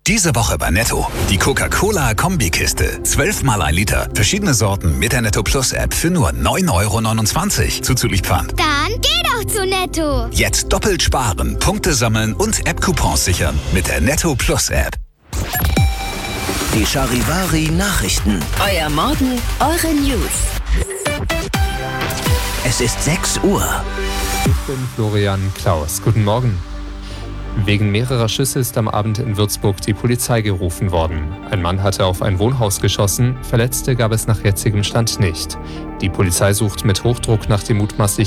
Diese Woche bei Netto. Die Coca-Cola-Kombikiste. 12 mal 1 Liter. Verschiedene Sorten mit der Netto Plus App für nur 9,29 € zuzüglich Pfand. Dann geh doch zu Netto. Jetzt doppelt sparen, Punkte sammeln und App-Coupons sichern mit der Netto Plus App. Die Charivari Nachrichten. Euer Morgen, eure News. Es ist 6 Uhr. Ich bin Florian Klaus. Guten Morgen. Wegen mehrerer Schüsse ist am Abend in Würzburg die Polizei gerufen worden. Ein Mann hatte auf ein Wohnhaus geschossen, Verletzte gab es nach jetzigem Stand nicht. Die Polizei sucht mit Hochdruck nach dem mutmaßlichen